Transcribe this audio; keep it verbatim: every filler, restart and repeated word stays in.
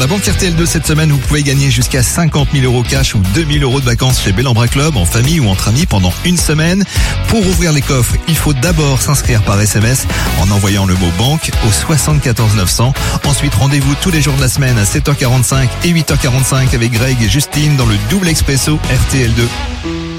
la banque R T L deux cette semaine, vous pouvez gagner jusqu'à cinquante mille euros cash ou deux mille euros de vacances chez Bellambra Club, en famille ou entre amis pendant une semaine. Pour ouvrir les coffres, il faut d'abord s'inscrire par S M S en envoyant le mot banque au soixante-quatorze neuf cents. Ensuite, rendez-vous tous les jours de la semaine à sept heures quarante-cinq et huit heures quarante-cinq avec Greg et Justine dans le double expresso R T L deux.